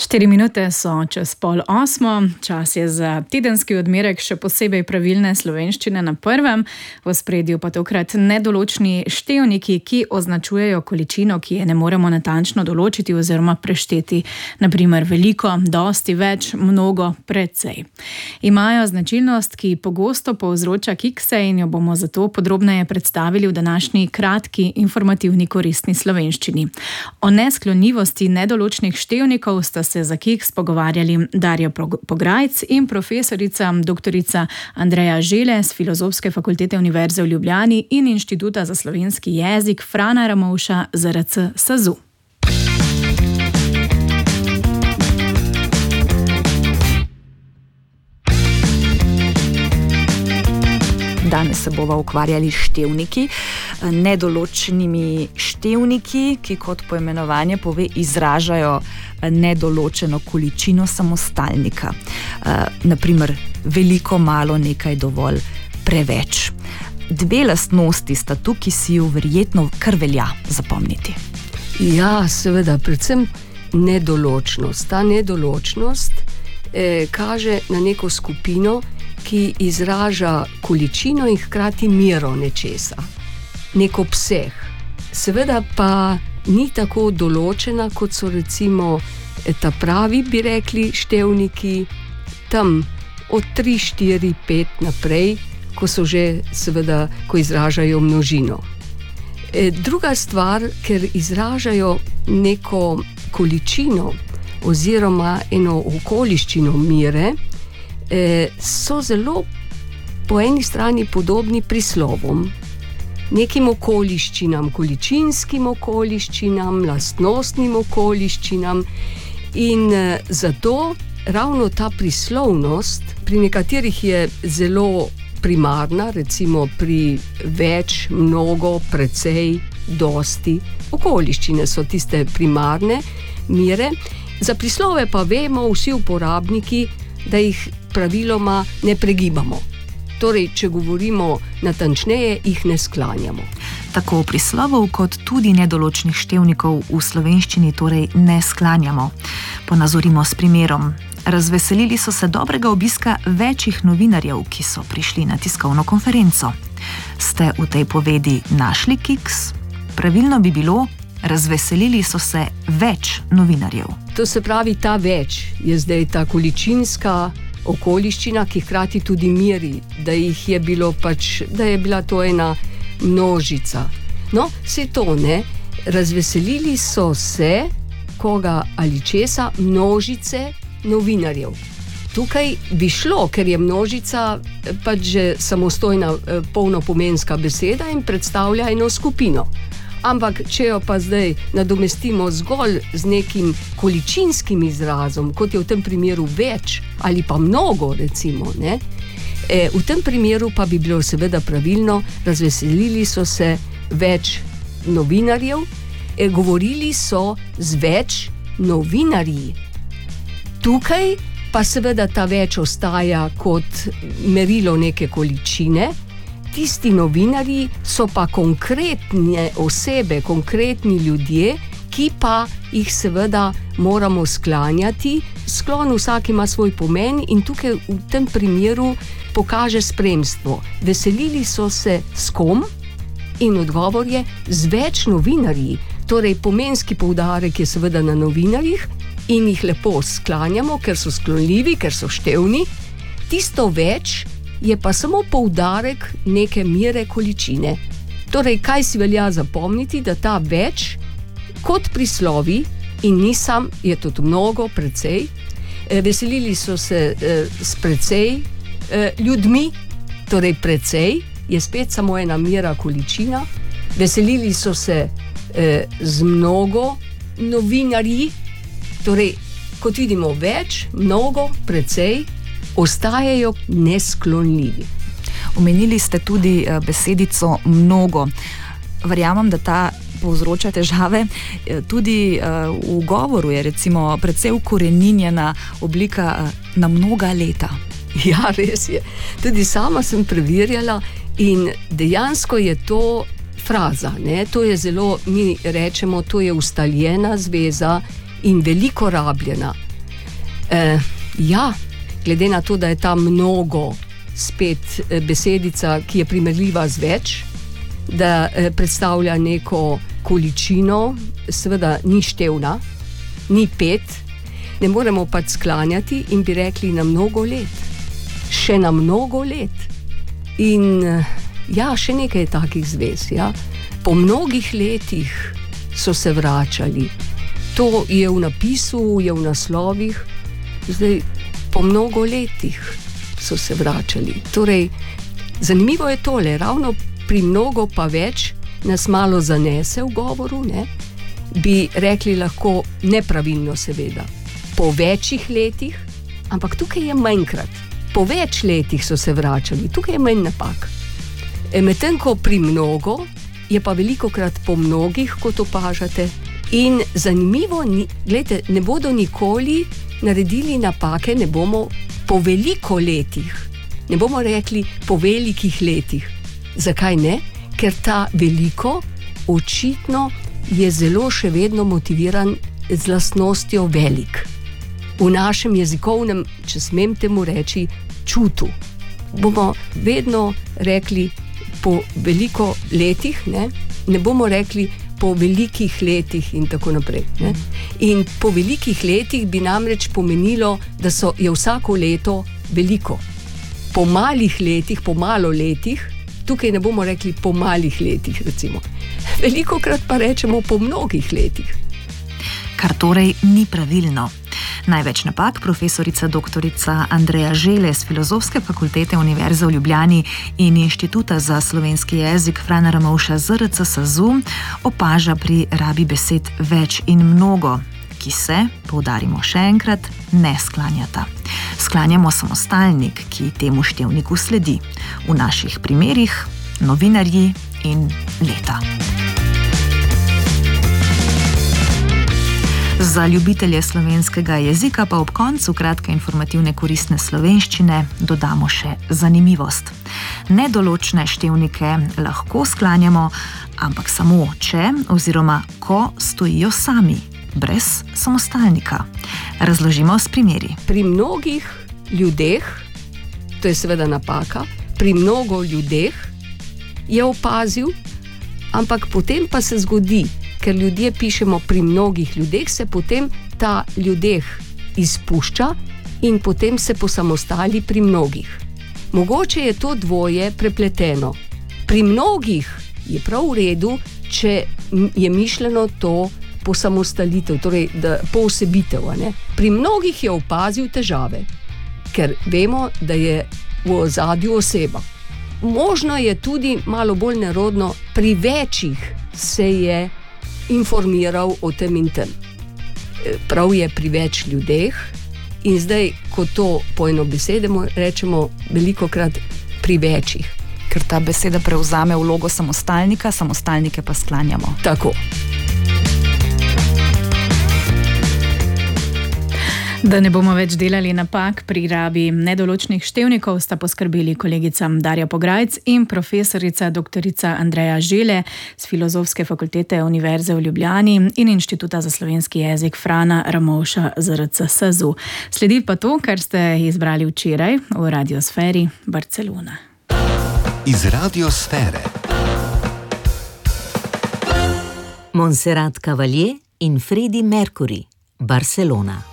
4 minute so čez 7:30, čas je za tedenski odmerek še posebej pravilne slovenščine na prvem, v ospredju pa tokrat nedoločni števniki, ki označujejo količino, ki je ne moremo natančno določiti oziroma prešteti. Naprimer veliko, dosti več, mnogo, precej. Imajo značilnost, ki pogosto povzroča kikse in jo bomo zato podrobneje predstavili v današnji kratki, informativni, koristni slovenščini. O nesklonljivosti nedoločnih števnikov sta se za kiks pogovarjali Darja Pograjc in profesorica doktorica Andreja Žele z Filozofske fakultete Univerze v Ljubljani in Inštituta za slovenski jezik Frana Ramovša ZRC SAZU. Danes se bova ukvarjali s števniki, nedoločenimi števniki, ki kot poimenovanje pove izražajo nedoločeno količino samostalnika. Naprimer, veliko, malo, nekaj, dovolj, preveč. Dve lastnosti sta tu, ki si ju verjetno kar velja zapomniti. Ja, seveda, predvsem nedoločnost. Ta nedoločnost kaže na neko skupino, ki izraža količino in hkrati mero nečesa, nek obseg. Seveda pa ni tako določena, kot so recimo ta pravi, bi rekli, števniki, tam od 3, 4, 5 naprej, ko so že seveda, ko izražajo množino. Druga stvar, ker izražajo neko količino oziroma eno okoliščino mere, so zelo po eni strani podobni prislovom, nekim okoliščinam, količinskim okoliščinam, lastnostnim okoliščinam in zato ravno ta prislovnost pri nekaterih je zelo primarna, recimo pri več, mnogo, precej, dosti. Okoliščine so tiste primarne mere. Za prislove pa vemo vsi uporabniki, da jih praviloma ne pregibamo. Torej, če govorimo natančneje, jih ne sklanjamo. Tako prislovov kot tudi nedoločnih števnikov v slovenščini torej ne sklanjamo. Ponazorimo s primerom. Razveselili so se dobrega obiska večjih novinarjev, ki so prišli na tiskovno konferenco. Ste v tej povedi našli kiks? Pravilno bi bilo, razveselili so se več novinarjev. To se pravi, ta več je zdaj ta količinska okoliščina, ki hkrati tudi meri, da jih je bilo pač, da je bila to ena množica. No, vse to ne, razveselili so se koga ali česa, množice novinarjev. Tukaj bi šlo, ker je množica pač že samostojna polnopomenska beseda in predstavlja eno skupino. Ampak, če jo pa zdaj nadomestimo zgolj z nekim količinskim izrazom, kot je v tem primeru več ali pa mnogo, recimo, ne? V tem primeru pa bi bilo seveda pravilno, razveselili so se več novinarjev, govorili so z več novinarji. Tukaj pa seveda ta več ostaja kot merilo neke količine. Tisti novinarji so pa konkretne osebe, konkretni ljudje, ki pa jih seveda moramo sklanjati. Sklon vsak ima svoj pomen in tukaj v tem primeru pokaže spremstvo. Veselili so se s kom in odgovor je z več novinarji. Torej pomenski poudarek je seveda na novinarjih in jih lepo sklanjamo, ker so sklonljivi, ker so števni. Tisto več je pa samo poudarek neke mere količine. Torej, kaj si velja zapomniti, da ta več kot prislovi in nisem, je to mnogo, precej, veselili so se s precej ljudmi, torej precej je spet samo ena mera količina, veselili so se z mnogo novinarji, torej, kot vidimo več, mnogo, precej, ostajajo nesklonljivi. Omenili ste tudi besedico mnogo. Verjamem, da ta povzroča težave. Tudi v govoru je recimo precej ukoreninjena oblika na mnoga leta. Ja, res je. Tudi sama sem preverjala in dejansko je to fraza, ne? To je zelo, mi rečemo, to je ustaljena zveza in veliko rabljena. Ja, glede na to, da je ta mnogo spet besedica, ki je primerljiva z več, da predstavlja neko količino, seveda ni števna, ni 5, ne moremo pač sklanjati in bi rekli na mnogo let. Še na mnogo let. In ja, še nekaj takih zvez, ja. Po mnogih letih so se vračali. To je v napisu, je v naslovih. Zdaj, po mnogo letih so se vračali. Torej, zanimivo je tole, ravno pri mnogo pa več nas malo zanese v govoru, ne? Bi rekli lahko nepravilno seveda. Po večjih letih, ampak tukaj je manjkrat. Po več letih so se vračali, tukaj je manj napak. Medtem ko pri mnogo je pa velikokrat po mnogih, kot opažate. In zanimivo, glejte, ne bodo nikoli naredili napake, ne bomo po veliko letih, ne bomo rekli po velikih letih. Zakaj ne? Ker ta veliko očitno je zelo še vedno motiviran z lastnostjo velik. V našem jezikovnem, če smem temu reči, čutu. Bomo vedno rekli po veliko letih, ne bomo rekli po velikih letih in tako naprej. Ne? In po velikih letih bi namreč pomenilo, da je vsako leto veliko. Po malih letih, po malo letih, tukaj ne bomo rekli po malih letih, recimo. Velikokrat pa rečemo po mnogih letih. Kar torej ni pravilno. Največ napak profesorica doktorica Andreja Žele z Filozofske fakultete Univerze v Ljubljani in Inštituta za slovenski jezik Frana Ramovša ZRC SAZU opaža pri rabi besed več in mnogo, ki se, poudarimo še enkrat, ne sklanjata. Sklanjamo samostalnik, ki temu števniku sledi. V naših primerih novinarji in leta. Za ljubitelje slovenskega jezika pa ob koncu kratke informativne koristne slovenščine dodamo še zanimivost. Nedoločne števnike lahko sklanjamo, ampak samo če oziroma ko stojijo sami, brez samostalnika. Razložimo s primeri. Pri mnogih ljudeh, to je seveda napaka, pri mnogo ljudeh je opazil, ampak potem pa se zgodi, ker ljudje pišemo pri mnogih ljudeh, se potem ta ljudeh izpušča in potem se posamostali pri mnogih. Mogoče je to dvoje prepleteno. Pri mnogih je prav v redu, če je mišljeno to posamostalitev, torej poosebitev. Pri mnogih je opazil težave, ker vemo, da je v ozadju oseba. Možno je tudi malo bolj nerodno, pri večjih se je informiral o tem in tem. Prav je pri več ljudeh in zdaj, ko to poenobesedemo, rečemo velikokrat pri večjih. Ker ta beseda prevzame vlogo samostalnika, samostalnike pa sklanjamo. Tako. Da ne bomo več delali napak pri rabi nedoločnih števnikov, sta poskrbeli kolegica Darja Pograjc in profesorica doktorica Andreja Žele z Filozofske fakultete Univerze v Ljubljani in Inštituta za slovenski jezik Frana Ramovša ZRC SAZU. Sledi pa to, kar ste izbrali včeraj v Radiosferi Barcelona. Iz Radiosfere. Montserrat Cavalier in Freddie Mercury, Barcelona.